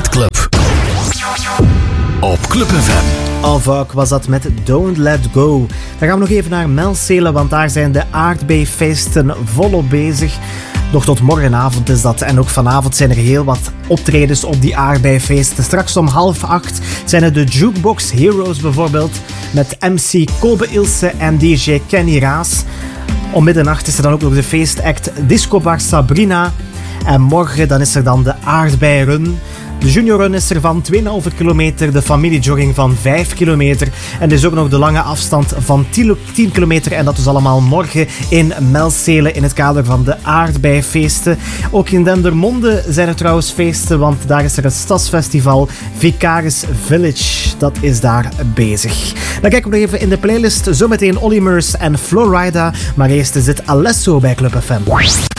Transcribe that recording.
Beatclub. Op Club FM. Avok was dat met Don't Let Go. Dan gaan we nog even naar Melzele, want daar zijn de aardbeifeesten volop bezig. Nog tot morgenavond is dat. En ook vanavond zijn er heel wat optredens op die aardbeifeesten. Straks om 7:30 zijn er de Jukebox Heroes bijvoorbeeld. Met MC Kobe Ilse en DJ Kenny Raas. Om middernacht is er dan ook nog de feestact Disco Bar Sabrina. En morgen dan is er dan de aardbeirun. De juniorrun is er van 2,5 kilometer, de familiejogging van 5 kilometer en er is ook nog de lange afstand van 10 kilometer en dat is allemaal morgen in Melzele in het kader van de aardbeifeesten. Ook in Dendermonde zijn er trouwens feesten, want daar is er het stadsfestival Vicaris Village, dat is daar bezig. Dan kijken we nog even in de playlist, zometeen Olly Murs en Florida, maar eerst is dit Alesso bij Club FM.